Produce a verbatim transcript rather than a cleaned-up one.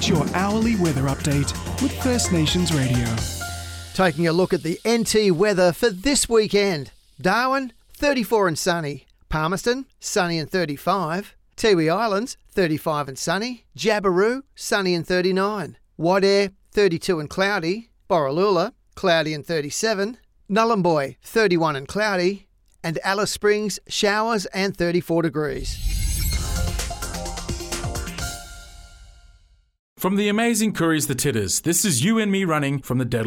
Get your hourly weather update with First Nations Radio. Taking a look at the N T weather for this weekend. Darwin, thirty-four and sunny. Palmerston, sunny and thirty-five. Tiwi Islands, thirty-five and sunny. Jabiru, sunny and thirty-nine. Wadair, thirty-two and cloudy. Borroloola, cloudy and thirty-seven. Nullumboy, thirty-one and cloudy. And Alice Springs, showers and thirty-four degrees. From the amazing Couriers the Titters, this is you and me running from the deadly